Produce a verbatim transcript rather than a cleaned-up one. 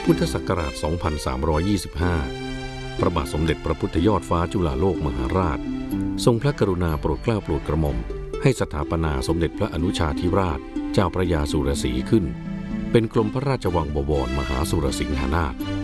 พุทธศักราช สองพันสามร้อยยี่สิบห้า พระบาทสมเด็จพระพุทธยอดฟ้าจุฬาโลกมหาราชทรงพระกรุณาโปรดเกล้าโปรดกระหม่อมให้สถาปนาสมเด็จพระอนุชาธิราชเจ้าพระยาสุรศรีขึ้นเป็นกรมพระราชวังบวรมหาสุรสิงหนาถ